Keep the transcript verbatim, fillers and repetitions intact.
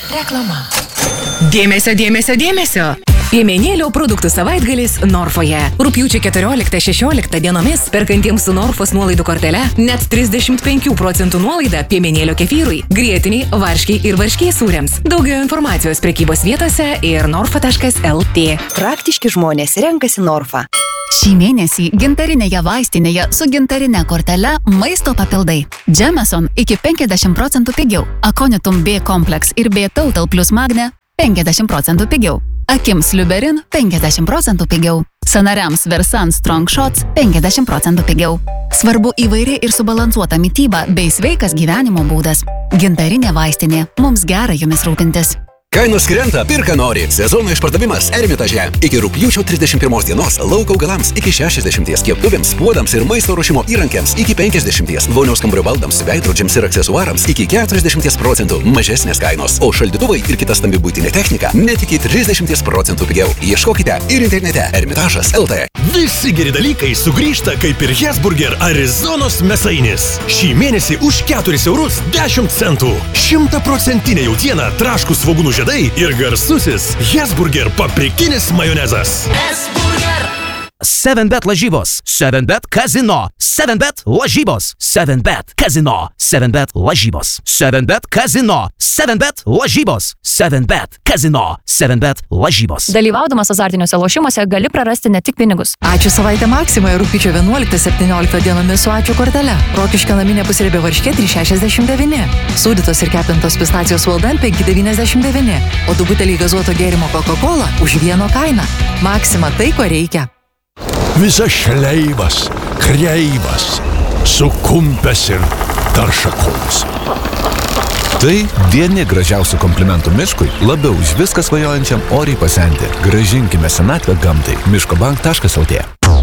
Reklama. Dėmesio, dėmesio, dėmesio. Piemenėlio produktų savaitgalis Norfoje. Rugpjūčio keturioliktą šešioliktą dienomis perkantiems su Norfos nuolaidų kortele net trisdešimt penkių procentų nuolaida piemenėlio kefyrui, grietiniai, varškiai ir varškiai sūriams. Daugiau informacijos prekybos vietose ir norfa taškas el tė. Praktiški žmonės renkasi Norfą. Šį mėnesį gintarinėje vaistinėje su gintarine kortele maisto papildai. Jameson iki penkiasdešimt procentų pigiau. Aconitum B kompleks ir B Total plus Magne penkiasdešimt procentų pigiau. Akims Liuberin penkiasdešimt procentų pigiau. Sanariams Versan Strong Shots penkiasdešimt procentų pigiau. Svarbu įvairi ir subalansuota mityba bei sveikas gyvenimo būdas. Gintarinė vaistinė. Mums gera jumis rūpintis. Kainos krenta, pirka nori. Sezono išpardavimas Ermitaže. Iki rugpjūčio trisdešimt pirmos dienos lauko augalams iki šešiasdešimt, keptuvėms, puodams ir maisto ruošimo įrankiams iki penkiasdešimt, vonios kambario baldams, veidrodžiams ir aksesuarams iki keturiasdešimt procentų mažesnės kainos, o šaldytuvai ir kita stambi buitinė technika net iki trisdešimt procentų pigiau. Ieškokite ir internete ermitažas taškas el tė. Visi geri dalykai sugrįžta kaip ir Hesburger Arizonos mėsainis. Šį mėnesį už keturis eurus dešimt centų. Šimtaprocentinė jautiena, traškus svogūnų žiedai ir garsusis Hesburger paprikinis majonezas. Hesburger. seven bet lažybos, seven bet kazino, seven bet lažybos, seven bet kazino, seven bet lažybos, seven bet kazino, seven bet lažybos, seven bet kazino, seven bet lažybos. Dalyvaudamas azartiniuose lošimuose gali prarasti ne tik pinigus. Ačiū savaitę Maksimoje rugpjūčio vienuoliktą septynioliktą dienomis su Ačiū kortele. Rokiškio naminė pusriebė varškė trys šešiasdešimt devyni. Sūdytos ir kepintos pistacijos valdan penki devyniasdešimt devyni. O du buteliai gazuoto gėrimo Coca-Cola už vieno kainą. Maksima tai, ko reikia. Visas šleivas, kreivas, sukumpęs ir taršakolas. Tai vieni gražiausių komplimentų miškui, labiau už viską svajojančiam oriai pasenti. Grąžinkime senatvę gamtai. miškobank taškas el tė.